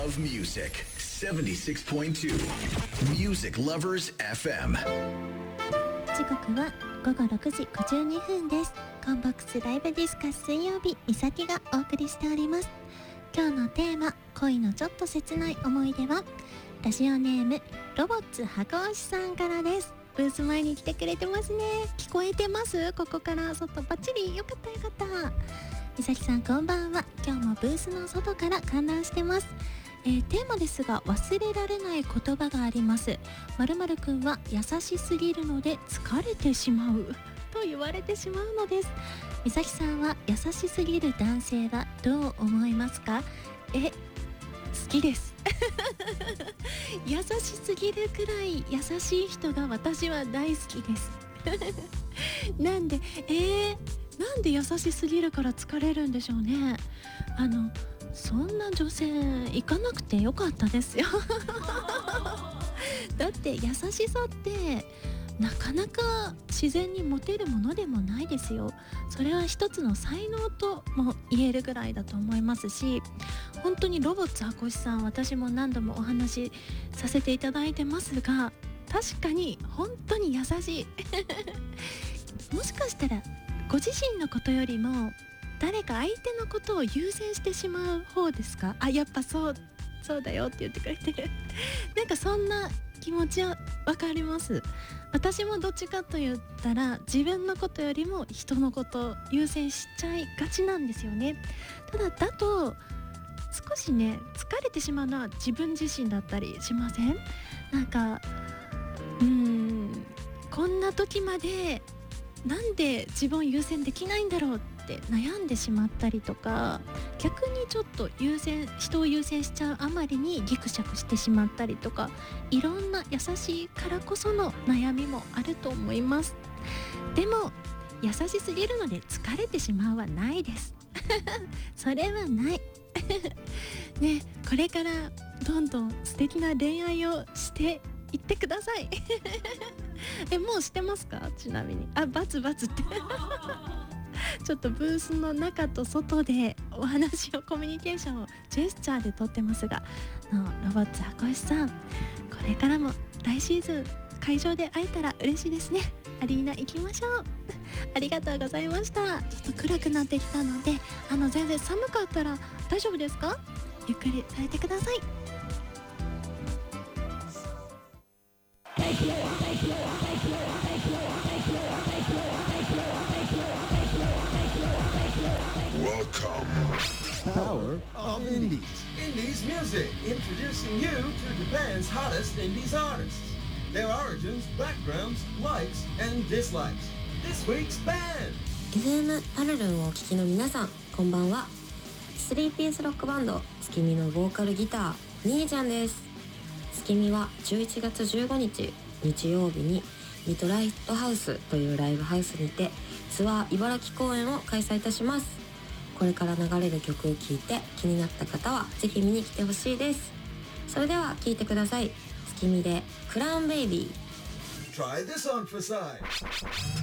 of music. 76.2 Music Lovers FM。 時刻は午後6時52分です。コンボックスライブディスカス水曜日、みさきがお送りしております。今日のテーマ、恋のちょっと切ない思い出は、ラジオネームロボッツ箱推しさんからです。ブース前に来てくれてますね。聞こえてます？ここから外バッチリ。よかったよかった。みさきさんこんばんは。今日もブースの外から観覧してます。テーマですが、忘れられない言葉があります。〇〇くんは優しすぎるので疲れてしまうと言われてしまうのです。みさきさんは優しすぎる男性はどう思いますか？好きです優しすぎるくらい優しい人が私は大好きですなんで優しすぎるから疲れるんでしょうね。そんな女性行かなくてよかったですよだって優しさってなかなか自然に持てるものでもないですよ。それは一つの才能とも言えるぐらいだと思いますし、本当にロボッツ箱推しさん、私も何度もお話しさせていただいてますが、確かに本当に優しいもしかしたらご自身のことよりも誰か相手のことを優先してしまう方ですか？やっぱそうだよって言ってくれてるなんかそんな気持ちはわかります。私もどっちかと言ったら自分のことよりも人のことを優先しちゃいがちなんですよね。だと少しね、疲れてしまうのは自分自身だったりしません？なんかこんな時までなんで自分を優先できないんだろうって悩んでしまったりとか、逆にちょっと人を優先しちゃうあまりにギクシャクしてしまったりとか、いろんな優しいからこその悩みもあると思います。でも優しすぎるので疲れてしまうはないですそれはないね、これからどんどん素敵な恋愛をしていってくださいもうしてますか？ちなみにバツってちょっとブースの中と外でお話をコミュニケーションをジェスチャーでとってますが、ロボッツ箱推しさん、これからも来シーズン会場で会えたら嬉しいですね。アリーナ行きましょうありがとうございました。ちょっと暗くなってきたので、全然寒かったら大丈夫ですか？ゆっくりされてください。 Power of Indies. Indies music, introducing you to Japan's hottest Indies artists. Their origins, backgrounds, likes, and dislikes. This week's band. FM パルルンをお聞きの皆さん、こんばんは。3ピースロックバンド月見のボーカルギターみえちゃんです。月見は11月15日日曜日にミッドライトハウスというライブハウスにてツアー茨城公演を開催いたします。これから流れる曲を聴いて気になった方はぜひ見に来てほしいです。それでは聴いてください。月見でクラウンベイビー。 Try this on for size.